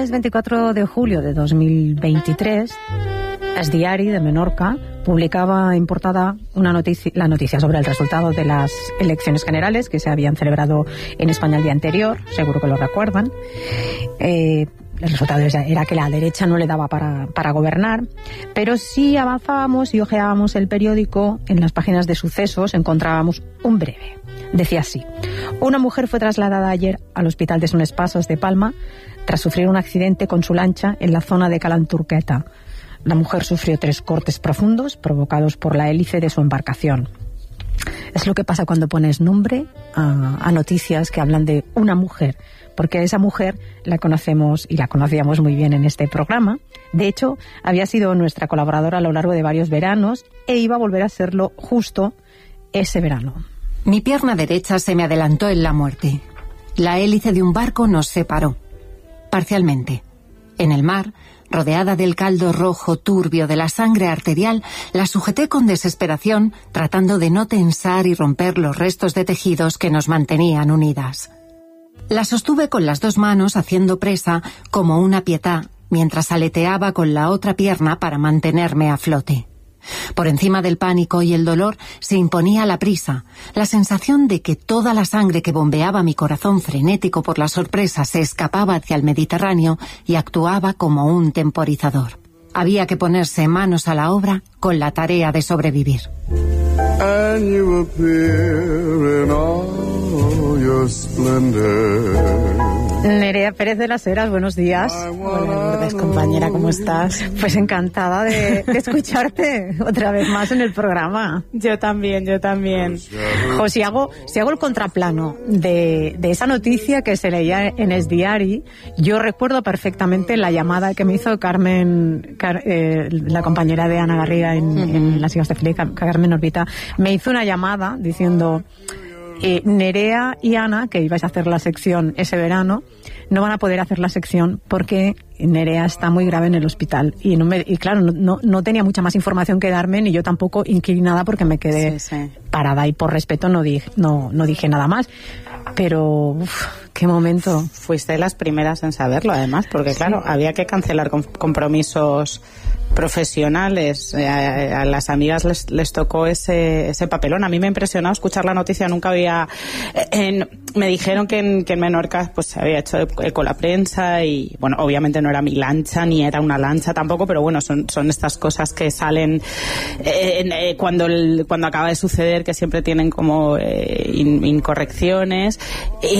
viernes 24 de julio de 2023, El Diari de Menorca publicaba en portada la noticia sobre el resultado de las elecciones generales que se habían celebrado en España el día anterior, seguro que lo recuerdan. El resultado era que la derecha no le daba para gobernar, pero si avanzábamos y hojeábamos el periódico, en las páginas de sucesos encontrábamos un breve. Decía así: una mujer fue trasladada ayer al hospital de Son Espasos de Palma tras sufrir un accidente con su lancha en la zona de Calanturqueta. La mujer sufrió 3 cortes profundos provocados por la hélice de su embarcación. Es lo que pasa cuando pones nombre a noticias que hablan de una mujer, porque a esa mujer la conocemos y la conocíamos muy bien en este programa. De hecho, había sido nuestra colaboradora a lo largo de varios veranos e iba a volver a serlo justo ese verano. Mi pierna derecha se me adelantó en la muerte. La hélice de un barco nos separó, parcialmente. En el mar, rodeada del caldo rojo turbio de la sangre arterial, la sujeté con desesperación, tratando de no tensar y romper los restos de tejidos que nos mantenían unidas. La sostuve con las 2 manos haciendo presa como una pietá, mientras aleteaba con la otra pierna para mantenerme a flote. Por encima del pánico y el dolor se imponía la prisa, la sensación de que toda la sangre que bombeaba mi corazón frenético por la sorpresa se escapaba hacia el Mediterráneo y actuaba como un temporizador. Había que ponerse manos a la obra con la tarea de sobrevivir. And you appear in all your splendor. Nerea Pérez de las Heras, buenos días. Hola, Lourdes, compañera, ¿cómo estás? Pues encantada de escucharte otra vez más en el programa. Yo también. Jo, si hago el contraplano de esa noticia que se leía en El Diari, yo recuerdo perfectamente la llamada que me hizo Carmen, la compañera de Ana Garriga en Las Hijas de Feliz, Carmen Orbita, me hizo una llamada diciendo: Nerea y Ana, que ibais a hacer la sección ese verano, no van a poder hacer la sección porque Nerea está muy grave en el hospital. Y claro, no tenía mucha más información que darme, ni yo tampoco inquirí nada porque me quedé parada y por respeto no dije nada más. Pero, qué momento. Fuiste de las primeras en saberlo, además, porque claro, había que cancelar compromisos profesionales. A las amigas les tocó ese papelón. A mí me ha impresionado escuchar la noticia. Nunca había... me dijeron que en Menorca pues se había hecho eco la prensa y, bueno, obviamente no era mi lancha, ni era una lancha tampoco, pero bueno, son estas cosas que salen cuando acaba de suceder, que siempre tienen como incorrecciones.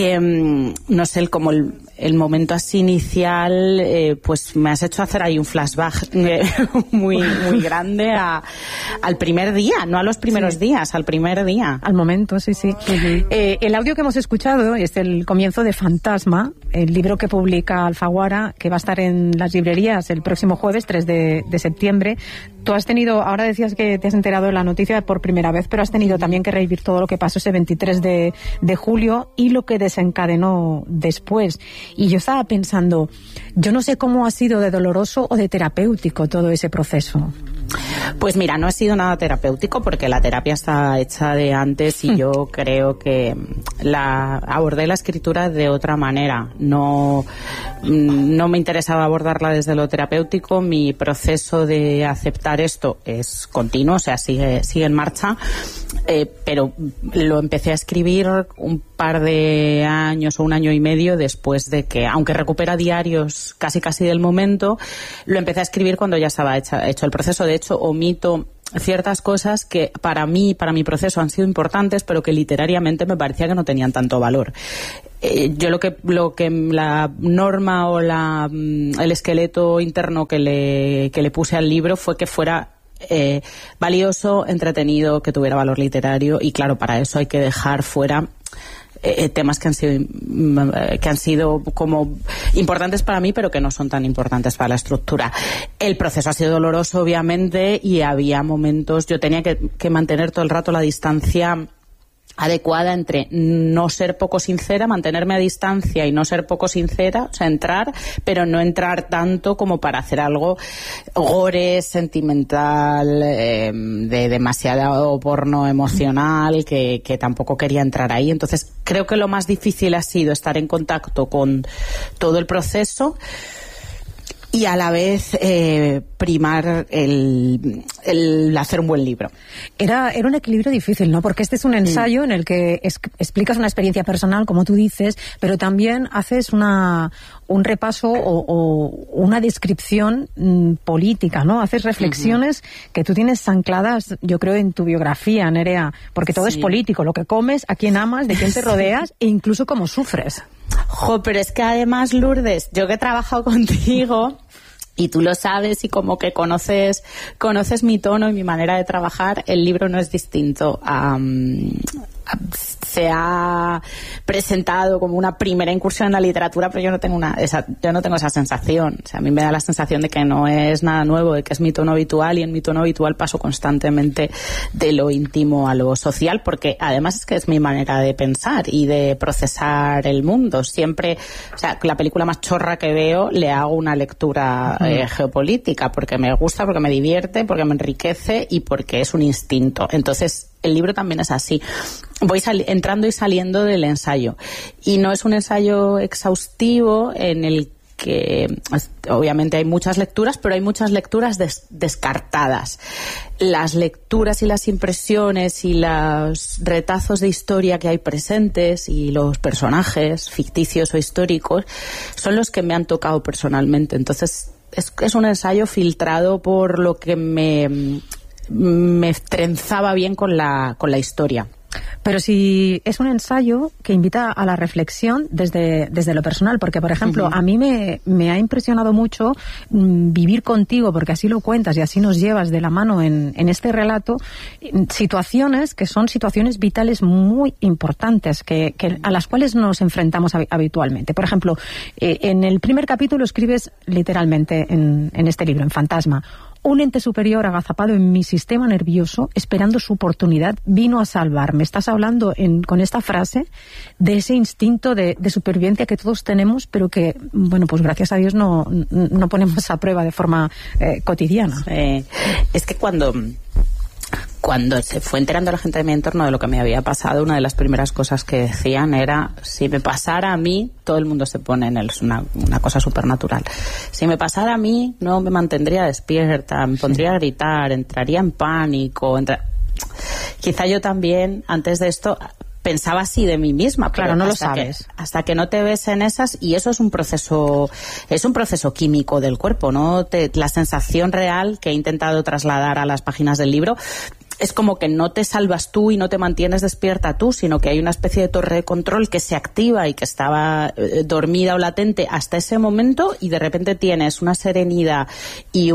No sé, como el momento así inicial, pues me has hecho hacer ahí un flashback muy grande al primer día, no a los primeros días, al primer día. Al momento, sí. Uh-huh. El audio que hemos escuchado es el comienzo de Fantasma, el libro que publica Alfaguara, que va a estar en las librerías el próximo jueves 3 de septiembre. Tú has tenido, ahora decías que te has enterado de la noticia por primera vez, pero has tenido también que revivir todo lo que pasó ese 23 de julio y lo que desencadenó después. Y yo estaba pensando, yo no sé cómo ha sido de doloroso o de terapéutico todo ese proceso. Pues mira, no ha sido nada terapéutico porque la terapia está hecha de antes y yo creo que abordé la escritura de otra manera. No me interesaba abordarla desde lo terapéutico. Mi proceso de aceptar esto es continuo, o sea, sigue en marcha, pero lo empecé a escribir un par de años o 1 año y medio después de que, aunque recupera diarios casi del momento, lo empecé a escribir cuando ya estaba hecho el proceso. De hecho, omito ciertas cosas que para mí, para mi proceso, han sido importantes, pero que literariamente me parecía que no tenían tanto valor. Yo lo que la norma o el esqueleto interno que le puse al libro fue que fuera valioso, entretenido, que tuviera valor literario, y claro, para eso hay que dejar fuera temas que han sido como importantes para mí, pero que no son tan importantes para la estructura. El proceso ha sido doloroso, obviamente, y había momentos, yo tenía que mantener todo el rato la distancia adecuada entre no ser poco sincera, mantenerme a distancia y no ser poco sincera, o sea, entrar, pero no entrar tanto como para hacer algo gore, sentimental, de demasiado porno emocional, que tampoco quería entrar ahí. Entonces, creo que lo más difícil ha sido estar en contacto con todo el proceso, y a la vez primar el hacer un buen libro. Era un equilibrio difícil, ¿no? Porque este es un ensayo en el que explicas una experiencia personal, como tú dices, pero también haces un repaso o una descripción política, ¿no? Haces reflexiones que tú tienes ancladas, yo creo, en tu biografía, Nerea, porque todo es político, lo que comes, a quién amas, de quién te rodeas e incluso cómo sufres. Jo, pero es que además, Lourdes, yo que he trabajado contigo, y tú lo sabes y como que conoces mi tono y mi manera de trabajar, el libro no es distinto se ha presentado como una primera incursión en la literatura, pero yo no tengo esa sensación. O sea, a mí me da la sensación de que no es nada nuevo, de que es mi tono habitual, y en mi tono habitual paso constantemente de lo íntimo a lo social, porque además es que es mi manera de pensar y de procesar el mundo. Siempre, o sea, la película más chorra que veo le hago una lectura geopolítica, porque me gusta, porque me divierte, porque me enriquece y porque es un instinto. Entonces, el libro también es así. Voy entrando y saliendo del ensayo. Y no es un ensayo exhaustivo en el que obviamente hay muchas lecturas, pero hay muchas lecturas descartadas. Las lecturas y las impresiones y los retazos de historia que hay presentes y los personajes ficticios o históricos son los que me han tocado personalmente. Entonces es un ensayo filtrado por lo que me trenzaba bien con la historia. Pero si es un ensayo que invita a la reflexión desde lo personal, porque, por ejemplo, a mí me ha impresionado mucho vivir contigo, porque así lo cuentas y así nos llevas de la mano en este relato, situaciones que son situaciones vitales muy importantes, a las cuales nos enfrentamos habitualmente. Por ejemplo, en el primer capítulo escribes literalmente en este libro, en Fantasma: un ente superior agazapado en mi sistema nervioso, esperando su oportunidad, vino a salvarme. Estás hablando con esta frase de ese instinto de supervivencia que todos tenemos, pero que, bueno, pues gracias a Dios no ponemos a prueba de forma cotidiana. Es que cuando se fue enterando la gente de mi entorno de lo que me había pasado, una de las primeras cosas que decían era: si me pasara a mí, todo el mundo se pone en él, es una cosa supernatural. Si me pasara a mí, no me mantendría despierta, me pondría a gritar, entraría en pánico. Quizá yo también, antes de esto, pensaba así de mí misma. Claro, no lo sabes. Hasta que no te ves en esas, y eso es un proceso químico del cuerpo, ¿no? La sensación real que he intentado trasladar a las páginas del libro es como que no te salvas tú y no te mantienes despierta tú, sino que hay una especie de torre de control que se activa y que estaba dormida o latente hasta ese momento, y de repente tienes una serenidad y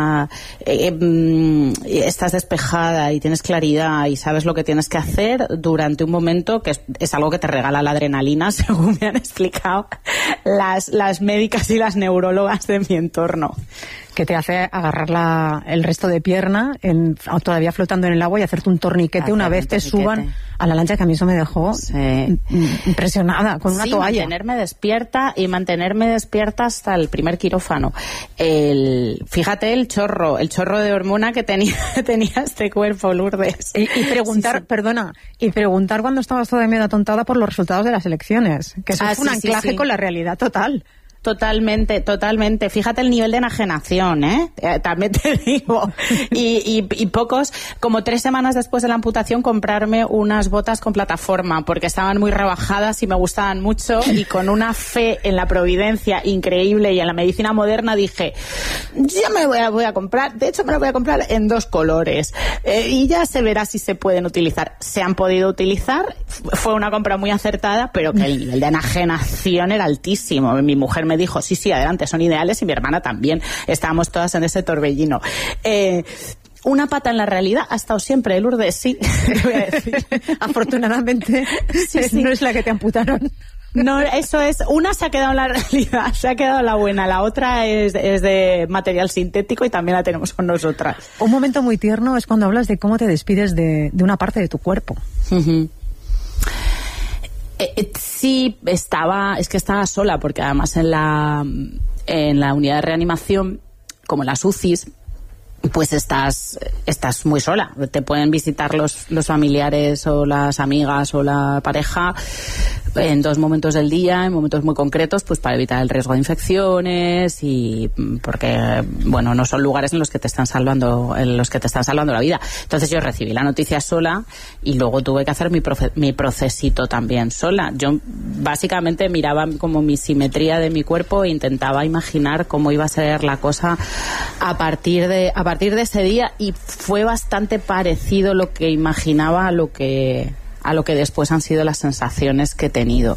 estás despejada y tienes claridad y sabes lo que tienes que hacer durante un momento que es algo que te regala la adrenalina, según me han explicado las médicas y las neurólogas de mi entorno. Que te hace agarrar el resto de pierna todavía flotando en el agua y hacerte un torniquete una vez te suban a la lancha, que a mí eso me dejó impresionada, con una toalla. Mantenerme despierta hasta el primer quirófano. Fíjate el chorro de hormona que tenía este cuerpo, Lourdes. Y preguntar, y preguntar cuando estabas toda medio atontada por los resultados de las elecciones, que eso es un anclaje con la realidad total. Totalmente. Fíjate el nivel de enajenación, también te digo. Y pocos, como 3 semanas después de la amputación, comprarme unas botas con plataforma, porque estaban muy rebajadas y me gustaban mucho, y con una fe en la providencia increíble y en la medicina moderna dije: yo me voy a comprar, de hecho me las voy a comprar en 2 colores, y ya se verá si se pueden utilizar. Se han podido utilizar, fue una compra muy acertada, pero que el nivel de enajenación era altísimo. Mi mujer me dijo: sí, adelante, son ideales, y mi hermana también. Estábamos todas en ese torbellino. Una pata en la realidad ha estado siempre, Lourdes, sí, te voy a decir. Afortunadamente, sí. No es la que te amputaron. No, eso es. Una se ha quedado en la realidad, se ha quedado la buena. La otra es de material sintético y también la tenemos con nosotras. Un momento muy tierno es cuando hablas de cómo te despides de una parte de tu cuerpo. Sí, estaba sola, porque además en la unidad de reanimación, como en las UCIs, pues estás muy sola. Te pueden visitar los familiares o las amigas o la pareja en 2 momentos del día, en momentos muy concretos, pues para evitar el riesgo de infecciones y porque, bueno, no son lugares en los que te están salvando la vida. Entonces yo recibí la noticia sola y luego tuve que hacer mi procesito también sola. Yo básicamente miraba como mi simetría de mi cuerpo e intentaba imaginar cómo iba a ser la cosa a partir de ese día, y fue bastante parecido lo que imaginaba a lo que después han sido las sensaciones que he tenido.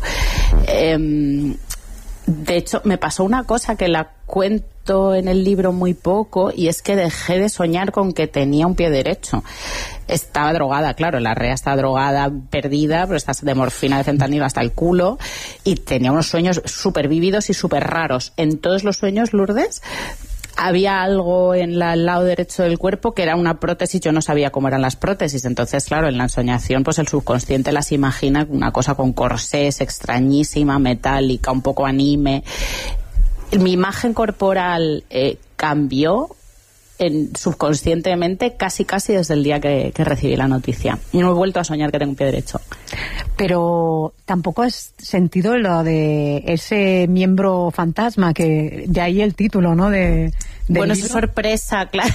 De hecho, me pasó una cosa que la cuento en el libro muy poco, y es que dejé de soñar con que tenía un pie derecho. Estaba drogada, claro, la REA está drogada, perdida, pero está de morfina, de fentanilo hasta el culo, y tenía unos sueños súper vívidos y súper raros. En todos los sueños, Lourdes, había algo en el lado derecho del cuerpo que era una prótesis. Yo no sabía cómo eran las prótesis, entonces claro, en la ensoñación pues el subconsciente las imagina una cosa con corsés, extrañísima, metálica, un poco anime. Mi imagen corporal cambió subconscientemente casi desde el día que recibí la noticia, y no he vuelto a soñar que tengo un pie derecho. Pero tampoco has sentido lo de ese miembro fantasma, que de ahí el título, ¿no? Bueno, es sorpresa, claro.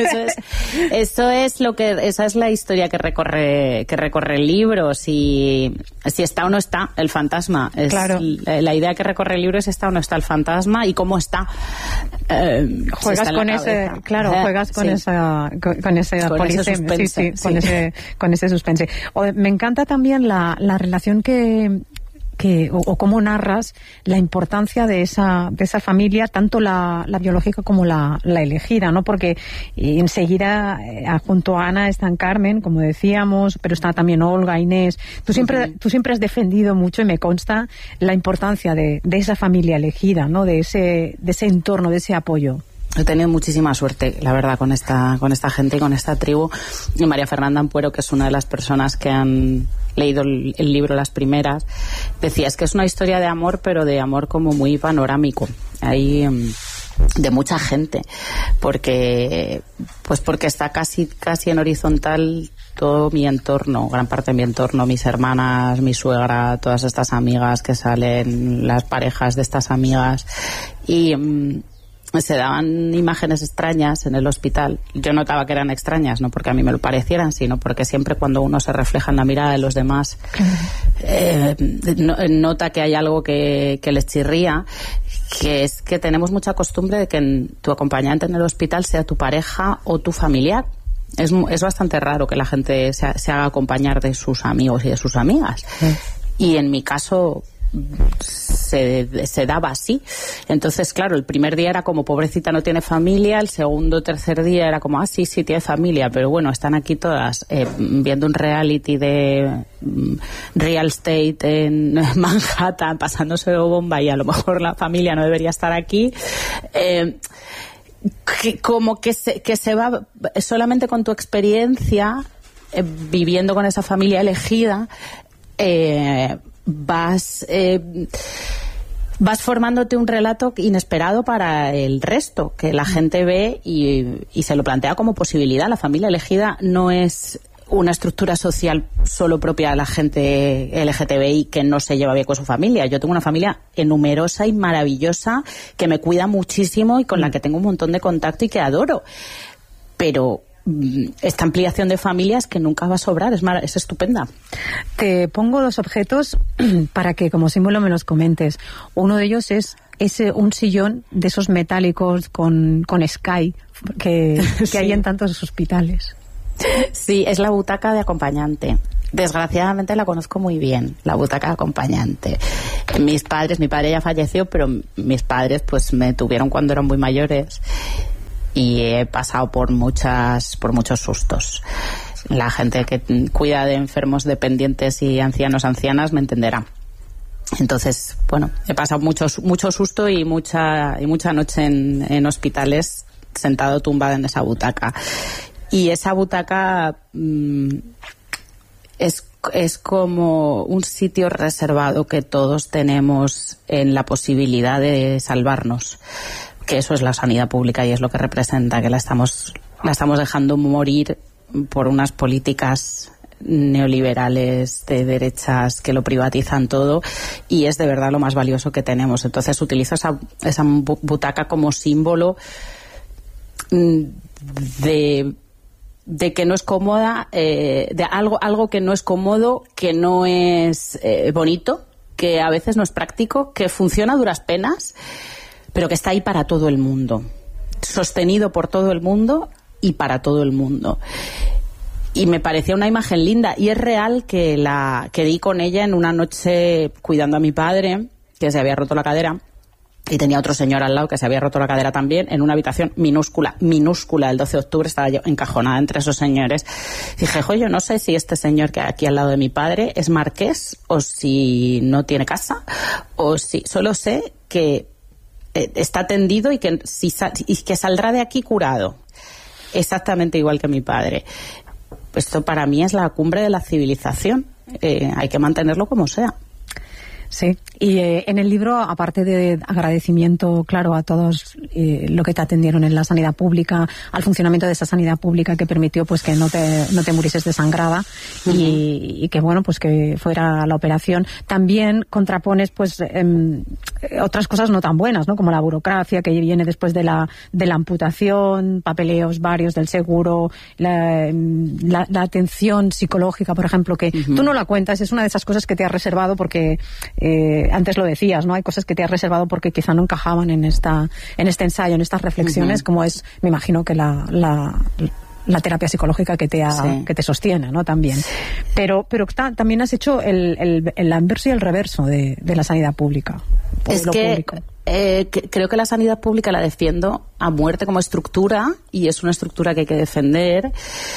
Esa es la historia que recorre el libro. Si está o no está el fantasma. Claro. La idea que recorre el libro es está o no está el fantasma y cómo está. Juegas con ese, claro, juegas con esa, con ese suspense. Con ese suspense. Me encanta también la relación o cómo narras la importancia de esa familia, tanto la biológica como la elegida, ¿no? Porque enseguida junto a Ana están Carmen, como decíamos, pero está también Olga, Inés. Tú siempre has defendido mucho, y me consta, la importancia de esa familia elegida, ¿no? De ese entorno, de ese apoyo. He tenido muchísima suerte, la verdad, con esta gente y con esta tribu. Y María Fernanda Ampuero, que es una de las personas que han leído el libro las primeras, decía, es que es una historia de amor, pero de amor como muy panorámico. Hay de mucha gente, porque está casi en horizontal todo mi entorno, gran parte de mi entorno, mis hermanas, mi suegra, todas estas amigas que salen, las parejas de estas amigas, y se daban imágenes extrañas en el hospital. Yo notaba que eran extrañas, no porque a mí me lo parecieran, sino porque siempre cuando uno se refleja en la mirada de los demás, nota que hay algo que les chirría, que es que tenemos mucha costumbre de que tu acompañante en el hospital sea tu pareja o tu familiar. Es bastante raro que la gente se haga acompañar de sus amigos y de sus amigas. Y en mi caso se daba así. Entonces, claro, el primer día era como, pobrecita, no tiene familia. El segundo, tercer día era como, sí, tiene familia, pero bueno, están aquí todas viendo un reality de real estate en Manhattan, pasándose de bomba, y a lo mejor la familia no debería estar aquí. Como que se va solamente con tu experiencia, viviendo con esa familia elegida, vas formándote un relato inesperado para el resto, que la gente ve y se lo plantea como posibilidad. La familia elegida no es una estructura social solo propia de la gente LGTBI que no se lleva bien con su familia. Yo tengo una familia numerosa y maravillosa que me cuida muchísimo y con la que tengo un montón de contacto y que adoro. Pero esta ampliación de familias que nunca va a sobrar, es estupenda. Te pongo 2 objetos para que como símbolo me los comentes. Uno de ellos es un sillón de esos metálicos con Sky que hay en tantos hospitales. Sí, es la butaca de acompañante. Desgraciadamente la conozco muy bien, la butaca de acompañante. Mi padre ya falleció, pero mis padres pues me tuvieron cuando eran muy mayores, y he pasado por muchos sustos. La gente que cuida de enfermos dependientes y ancianas me entenderá. Entonces, bueno, he pasado mucho susto y mucha noche en hospitales sentado tumbada en esa butaca. Y esa butaca es como un sitio reservado que todos tenemos en la posibilidad de salvarnos, que eso es la sanidad pública y es lo que representa, que la estamos dejando morir por unas políticas neoliberales de derechas que lo privatizan todo, y es de verdad lo más valioso que tenemos. Entonces utilizo esa butaca como símbolo de que no es cómoda, de algo que no es cómodo, que no es bonito, que a veces no es práctico, que funciona a duras penas, pero que está ahí para todo el mundo, sostenido por todo el mundo y para todo el mundo. Y me parecía una imagen linda, y es real que di con ella en una noche cuidando a mi padre, que se había roto la cadera, y tenía otro señor al lado que se había roto la cadera también, en una habitación minúscula, el 12 de octubre, estaba yo encajonada entre esos señores. Dije, yo no sé si este señor que hay aquí al lado de mi padre es marqués, o si no tiene casa, o si... Solo sé que está tendido y que saldrá de aquí curado, exactamente igual que mi padre. Esto para mí es la cumbre de la civilización. Hay que mantenerlo como sea. Sí, y en el libro, aparte de agradecimiento, claro, a todos lo que te atendieron en la sanidad pública, al funcionamiento de esa sanidad pública que permitió pues que no te murieses desangrada, y que bueno, pues que fuera la operación, también contrapones pues otras cosas no tan buenas, ¿no? Como la burocracia que viene después de la amputación, papeleos varios del seguro, la atención psicológica, por ejemplo, que tú no la cuentas, es una de esas cosas que te has reservado porque antes lo decías, ¿no? Hay cosas que te has reservado porque quizá no encajaban en este ensayo, en estas reflexiones, como es, me imagino que la terapia psicológica que te sostiene, ¿no? También. Pero también has hecho el anverso y el reverso de la sanidad pública. Es que creo que la sanidad pública la defiendo a muerte como estructura, y es una estructura que hay que defender.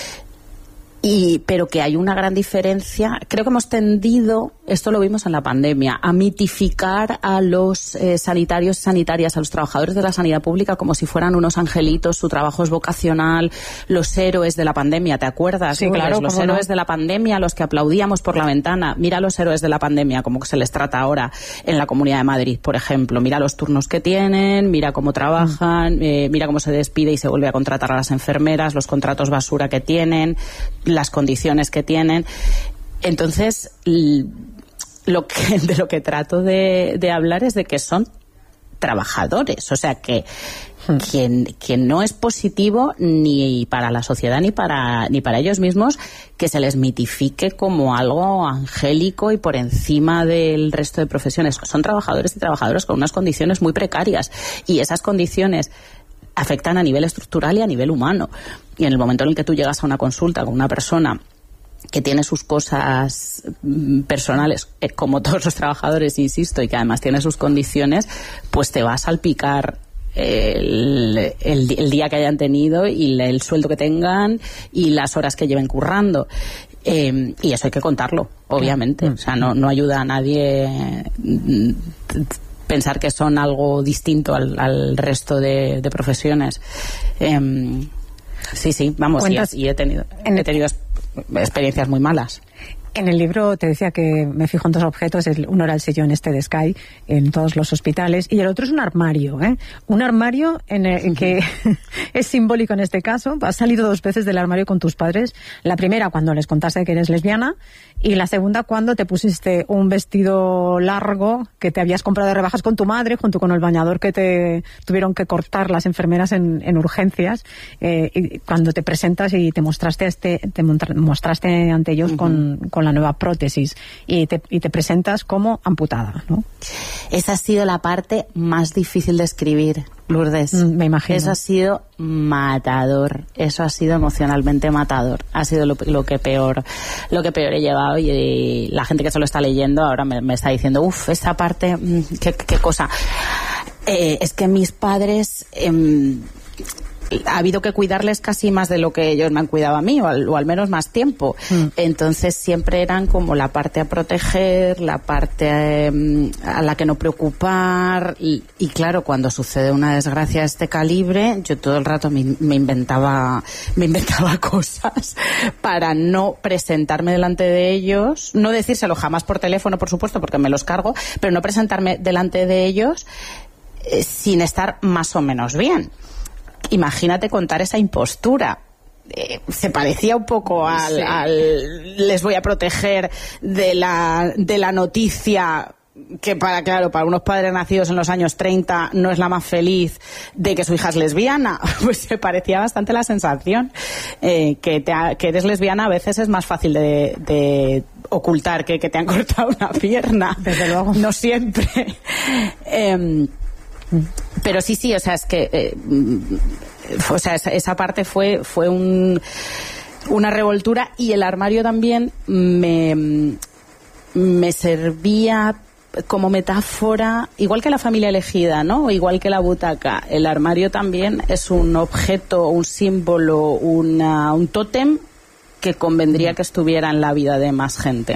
Pero que hay una gran diferencia. Creo que hemos tendido, esto lo vimos en la pandemia, a mitificar a los sanitarios y sanitarias, a los trabajadores de la sanidad pública como si fueran unos angelitos, su trabajo es vocacional, los héroes de la pandemia, ¿te acuerdas? Sí, claro. Los héroes de la pandemia, los que aplaudíamos por la ventana. Mira los héroes de la pandemia, como que se les trata ahora en la Comunidad de Madrid, por ejemplo. Mira los turnos que tienen, mira cómo trabajan, mira cómo se despide y se vuelve a contratar a las enfermeras, los contratos basura que tienen, las condiciones que tienen. Entonces, de lo que trato de hablar es de que son trabajadores, o sea que no es positivo ni para la sociedad ni para ellos mismos que se les mitifique como algo angélico y por encima del resto de profesiones. Son trabajadores y trabajadoras con unas condiciones muy precarias, y esas condiciones afectan a nivel estructural y a nivel humano. Y en el momento en el que tú llegas a una consulta con una persona que tiene sus cosas personales, como todos los trabajadores, insisto, y que además tiene sus condiciones, pues te va a salpicar el día que hayan tenido y el sueldo que tengan y las horas que lleven currando. Y eso hay que contarlo, obviamente. O sea, no ayuda a nadie pensar que son algo distinto al resto de profesiones. Sí, vamos, y he tenido experiencias muy malas. En el libro te decía que me fijo en dos objetos. Uno era el sillón de Sky en todos los hospitales, y el otro es un armario, un armario en que es simbólico en este caso. Has salido 2 veces del armario con tus padres. La primera cuando les contaste que eres lesbiana, y la segunda cuando te pusiste un vestido largo que te habías comprado de rebajas con tu madre, junto con el bañador que te tuvieron que cortar las enfermeras en urgencias, y cuando te presentas y te mostraste ante ellos con la nueva prótesis, y te presentas como amputada, ¿no? Esa ha sido la parte más difícil de escribir, Lourdes. Me imagino. Eso ha sido matador, eso ha sido emocionalmente matador. Ha sido lo que peor he llevado, y la gente que se lo está leyendo ahora me está diciendo, esta parte, qué cosa. Es que mis padres... ha habido que cuidarles casi más de lo que ellos me han cuidado a mí, o al menos más tiempo. Entonces siempre eran como la parte a proteger, la parte a la que no preocupar, y claro, cuando sucede una desgracia de este calibre, yo todo el rato me inventaba cosas para no presentarme delante de ellos, no decírselo jamás por teléfono, por supuesto, porque me los cargo, pero no presentarme delante de ellos sin estar más o menos bien. Imagínate contar esa impostura. se parecía un poco al les voy a proteger de la noticia que para unos padres nacidos en los años 30 no es la más feliz de que su hija es lesbiana. Pues se parecía bastante la sensación. Que eres lesbiana a veces es más fácil de ocultar que te han cortado una pierna. Desde luego. No siempre. Pero sí, o sea, es que esa parte fue una revoltura, y el armario también me servía como metáfora, igual que la familia elegida, ¿no? Igual que la butaca. El armario también es un objeto, un símbolo, un tótem que convendría que estuviera en la vida de más gente.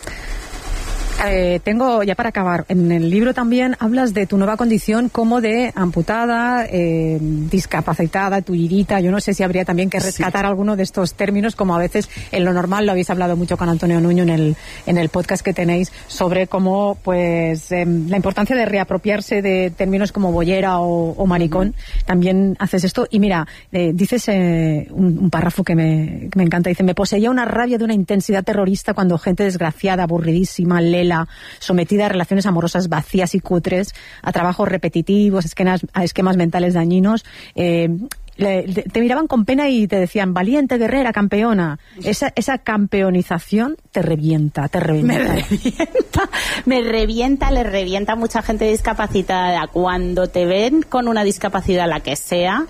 Tengo, ya para acabar, en el libro también hablas de tu nueva condición como de amputada, discapacitada, tullidita. Yo no sé si habría también que rescatar alguno de estos términos, como a veces en lo normal lo habéis hablado mucho con Antonio Nuño en el podcast que tenéis, sobre cómo pues la importancia de reapropiarse de términos como boyera o maricón. También haces esto. Y mira, dices un párrafo que me encanta. Dice: me poseía una rabia de una intensidad terrorista cuando gente desgraciada, aburridísima, lela, sometida a relaciones amorosas vacías y cutres, a trabajos repetitivos, a esquemas mentales dañinos, te miraban con pena y te decían: valiente, guerrera, campeona. Esa campeonización te revienta. Me revienta, le revienta a mucha gente discapacitada. Cuando te ven con una discapacidad, la que sea,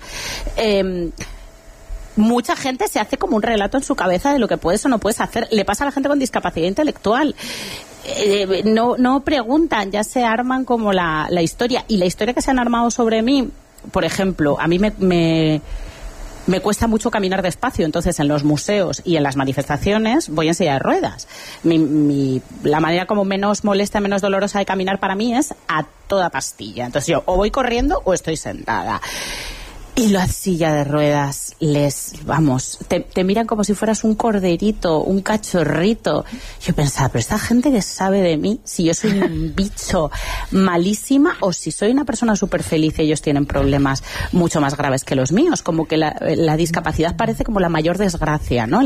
mucha gente se hace como un relato en su cabeza de lo que puedes o no puedes hacer. Le pasa a la gente con discapacidad intelectual. No preguntan, ya se arman como la historia. Y la historia que se han armado sobre mí, por ejemplo, a mí me cuesta mucho caminar despacio. Entonces, en los museos y en las manifestaciones voy en silla de ruedas. La manera como menos molesta, menos dolorosa de caminar para mí es a toda pastilla. Entonces yo o voy corriendo o estoy sentada. Y la silla de ruedas te miran como si fueras un corderito, un cachorrito. Yo pensaba, pero esta gente que sabe de mí, si yo soy un bicho malísima o si soy una persona súper feliz y ellos tienen problemas mucho más graves que los míos. Como que la discapacidad parece como la mayor desgracia, ¿no?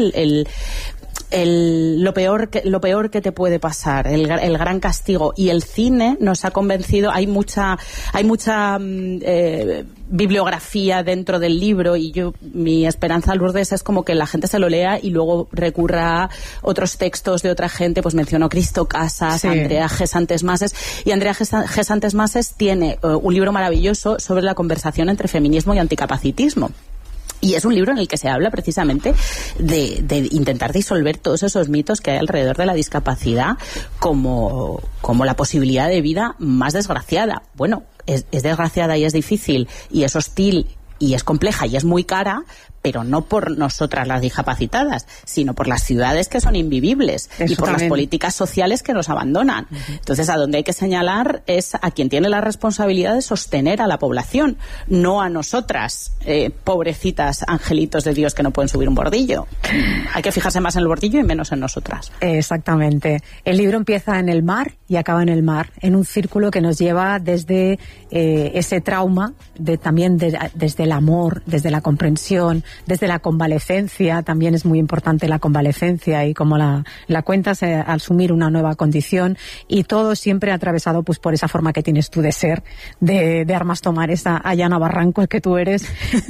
Lo peor que te puede pasar, el gran castigo. Y el cine nos ha convencido. Hay mucha bibliografía dentro del libro, y mi esperanza, Lourdes, es como que la gente se lo lea y luego recurra a otros textos de otra gente. Pues mencionó Cristo Casas, sí. Andrea Gesantes Mases, y Andrea Gesantes Mases tiene un libro maravilloso sobre la conversación entre feminismo y anticapacitismo. Y es un libro en el que se habla precisamente de intentar disolver todos esos mitos que hay alrededor de la discapacidad como la posibilidad de vida más desgraciada. Bueno, es desgraciada y es difícil y es hostil y es compleja y es muy cara, pero no por nosotras las discapacitadas, sino por las ciudades que son invivibles. Eso y por también. Las políticas sociales que nos abandonan. Uh-huh. Entonces, a donde hay que señalar es a quien tiene la responsabilidad de sostener a la población, no a nosotras, pobrecitas angelitos de Dios que no pueden subir un bordillo. Hay que fijarse más en el bordillo y menos en nosotras. Exactamente. El libro empieza en el mar y acaba en el mar, en un círculo que nos lleva desde ese trauma, desde el amor, desde la comprensión, desde la convalecencia. También es muy importante la convalecencia y cómo la cuentas al asumir una nueva condición, y todo siempre atravesado pues por esa forma que tienes tú de ser, de armas tomar, esa Ayana Barrancos que tú eres.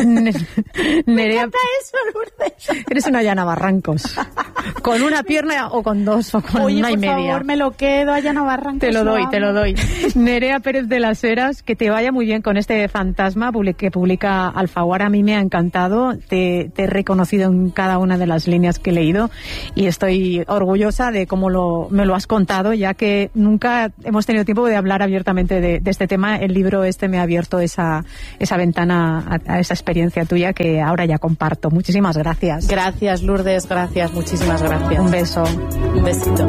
Nerea, me encanta eso, Lourdes. Eres una Ayana Barrancos, con una pierna o con dos o con una y media. Por favor, me lo quedo, Ayana Barrancos. Te lo doy. Nerea Pérez de las Heras, que te vaya muy bien con este fantasma que publica Alfaguara. A mí me ha encantado. Te he reconocido en cada una de las líneas que he leído y estoy orgullosa de cómo me lo has contado, ya que nunca hemos tenido tiempo de hablar abiertamente de este tema. El libro me ha abierto esa ventana a esa experiencia tuya que ahora ya comparto. Muchísimas gracias. Gracias, Lourdes, gracias, muchísimas gracias. Un beso. Un besito.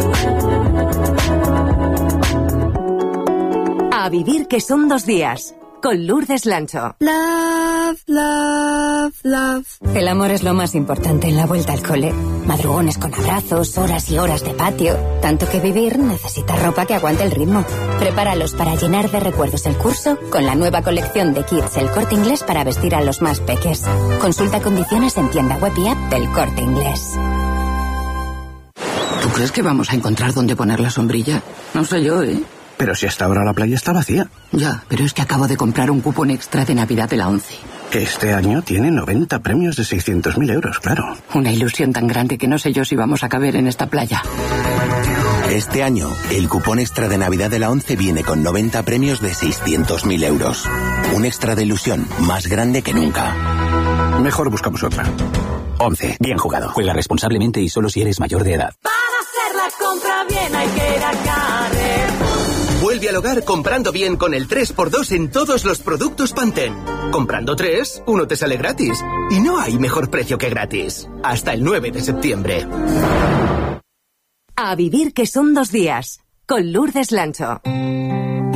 A vivir, que son 2 días. con Lourdes Lancho. Love, love, love. El amor es lo más importante en la vuelta al cole. Madrugones con abrazos, horas y horas de patio. Tanto que vivir necesita ropa que aguante el ritmo. Prepáralos para llenar de recuerdos el curso con la nueva colección de Kids El Corte Inglés para vestir a los más peques. Consulta condiciones en tienda web y app del Corte Inglés. ¿Tú crees que vamos a encontrar dónde poner la sombrilla? No sé yo, ¿eh? Pero si hasta ahora la playa está vacía. Ya, pero es que acabo de comprar un cupón extra de Navidad de la ONCE. Que este año tiene 90 premios de 600.000 euros, claro. Una ilusión tan grande que no sé yo si vamos a caber en esta playa. Este año, el cupón extra de Navidad de la ONCE viene con 90 premios de 600.000 euros. Un extra de ilusión más grande que nunca. Mejor buscamos otra. ONCE, bien jugado. Juega responsablemente y solo si eres mayor de edad. Para hacer la compra bien hay que ir a Carrefour. Vuelve al hogar comprando bien con el 3x2 en todos los productos Pantene. Comprando 3, uno te sale gratis. Y no hay mejor precio que gratis. Hasta el 9 de septiembre. A vivir que son 2 días, con Lourdes Lancho.